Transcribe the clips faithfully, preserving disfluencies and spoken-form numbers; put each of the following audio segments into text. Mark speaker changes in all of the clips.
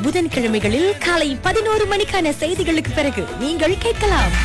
Speaker 1: புதன்கிழமைகளில் காலை பதினோரு மணிக்கான செய்திகளுக்கு பிறகு நீங்கள் கேட்கலாம்.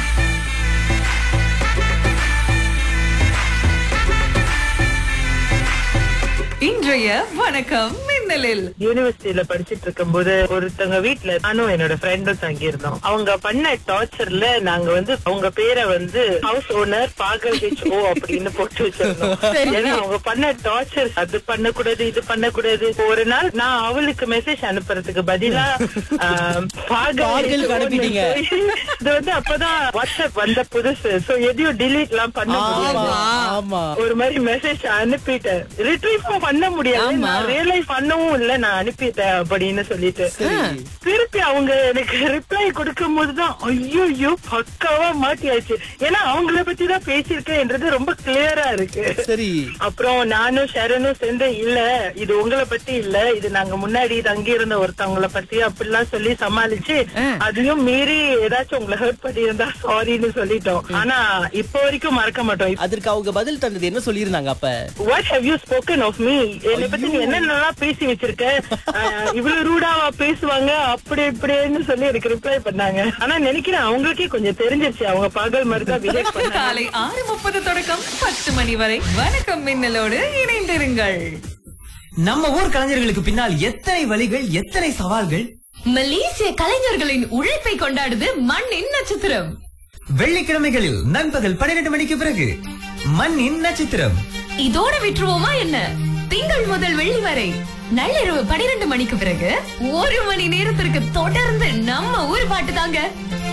Speaker 2: இன்றைய வணக்கம் மின்னலில்
Speaker 3: யூனிவர்சிட்டியில படிச்சிட்டு இருக்கும் போது ஒருத்தவங்க வீட்டுல நானும் என்னோட ஃப்ரெண்டும் தங்கி இருந்தோம். அவங்க பண்ண டார்ச்சர்ல நாங்க வந்து அவங்க பேரை வந்து ஹவுஸ் ஓனர் பாகல் ஹெச் ஓ அப்படின்னு போட்டு வச்சிருந்தோம். ஏன்னா அவங்க பண்ண டார்ச்சர் அது பண்ணக்கூடாது இது பண்ணக்கூடாது. ஒரு நாள் நான் அவளுக்கு மெசேஜ் அனுப்புறதுக்கு பதிலா பாகல்
Speaker 4: அனுப்பிட்டீங்க.
Speaker 3: இது வந்து அப்பதான் வாட்ஸ்அப் வந்த புதுசு. சோ எதையும் டிலீட் எல்லாம் பண்ண முடியாது. ஒரு மாதிரி மெசேஜ் அனுப்பிட்டேன். ரிட்ரீவ் பண்ண முடியாது. நான் ரியலைஸ் பண்ணவும் இல்ல நான் அனுப்பிட்டேன் அப்படின்னு சொல்லிட்டு திருப்பி அவங்க எனக்கு ரிப்ளை கொடுக்கும் போதுதான் ஐயோ பக்காவா மாட்டியாச்சு. ஏன்னா அவங்கள பத்தி தான் பேசியிருக்கேன்ன்றது ரொம்ப கிளியரா இருக்கு.
Speaker 4: சரி,
Speaker 3: அப்புறம் நானும் ஷரனும் சேர்ந்து இல்ல இது உங்களை பத்தி இல்ல இது நாங்க முன்னாடி தங்கி இருந்த ஒருத்தவங்களை பத்தி அப்படிலாம் சொல்லி சமாளிச்சு அதையும் மீறி ஏதாச்சும் உங்களை ஹர்ட் பண்ணி இருந்தா சாரின்னு சொல்லிட்டோம். ஆனா இப்ப வரைக்கும் மறக்க மாட்டோம்.
Speaker 4: அதற்கு அவங்க பதில் தந்தது என்ன சொல்லியிருந்தாங்க? அப்ப
Speaker 3: what have you spoken of me, என்னை பத்தி நீ என்னென்னலாம் பேசி வச்சிருக்க, இவ்வளவு ரூடாவா பேசுவாங்க அப்படி இப்படின்னு சொல்லி எனக்கு ரிப்ளை பண்ணாங்க. ஆனா நினைக்கிறேன் அவங்களுக்கே கொஞ்சம் தெரிஞ்சிருச்சு அவங்க பாகல் மாதிரி தான் பிஹேவ் பண்ணாங்க.
Speaker 2: காலை ஆறு முப்பது தொடக்கம் பத்து மணி வரை வணக்கம் மின்னலோடு இணைந்திருங்கள்.
Speaker 5: நம்ம ஊர் கலைஞர்களுக்கு பின்னால் எத்தனை வழிகள் எத்தனை சவால்கள்.
Speaker 2: மலேசிய கலைஞர்களின் உழைப்பை கொண்டாடுது மண்ணின் நட்சத்திரம்.
Speaker 5: வெள்ளிக்கிழமைகளில் நண்பகல் பன்னிரண்டு மணிக்கு பிறகு மண்ணின் நட்சத்திரம்.
Speaker 2: இதோட விட்டுருவோமா என்ன? திங்கள் முதல் வெள்ளி வரை நள்ளிரவு பனிரெண்டு மணிக்கு பிறகு ஒரு மணி நேரத்திற்கு தொடர்ந்து நம்ம ஊர் பாட்டு தாங்க.